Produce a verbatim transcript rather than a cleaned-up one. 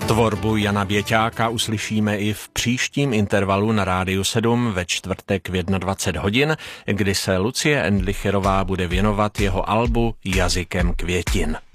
Tvorbu Jana Běťáka uslyšíme i v příštím intervalu na Rádiu sedm ve čtvrtek v dvacet jedna hodin, kdy se Lucie Endlicherová bude věnovat jeho albu Jazykem květin.